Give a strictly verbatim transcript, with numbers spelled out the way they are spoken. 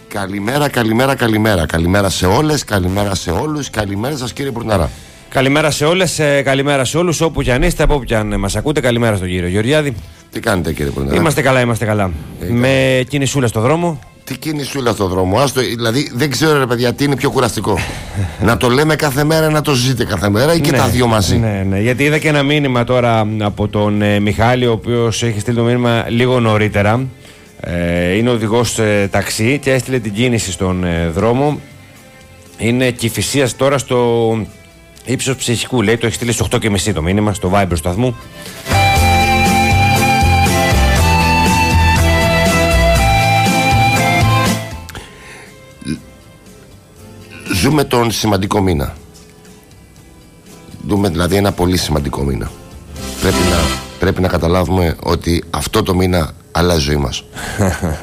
Καλημέρα, καλημέρα, καλημέρα. Καλημέρα σε όλες, καλημέρα σε όλους. Καλημέρα σας, κύριε Μπουρναρά. Καλημέρα σε όλες, καλημέρα σε όλους. Όπου κι αν είστε, από όπου κι αν μας ακούτε, καλημέρα στον κύριο Γεωργιάδη. Τι κάνετε, κύριε Μπουρναρά? Είμαστε καλά, είμαστε καλά. Ε, Με κινησούλα στο δρόμο. Τι κινησούλα στο δρόμο, άστο, δηλαδή δεν ξέρω, ρε παιδιά, τι είναι πιο κουραστικό. Να το λέμε κάθε μέρα, να το ζείτε κάθε μέρα ή και ναι, τα δύο μαζί? Ναι, ναι, γιατί είδα και ένα μήνυμα τώρα από τον ε, Μιχάλη, ο οποίος έχει στείλει το μήνυμα λίγο νωρίτερα. Ε, είναι οδηγός ε, ταξί και έστειλε την κίνηση στον ε, δρόμο. Είναι Κηφισίας τώρα στο ύψος Ψυχικού, λέει, το έχει στείλει στις οκτώ και μισή το μήνυμα στο Viber του σταθμού. Ζούμε τον σημαντικό μήνα. Δούμε δηλαδή ένα πολύ σημαντικό μήνα. Πρέπει να, πρέπει να καταλάβουμε ότι αυτό το μήνα αλλάζει η ζωή μας.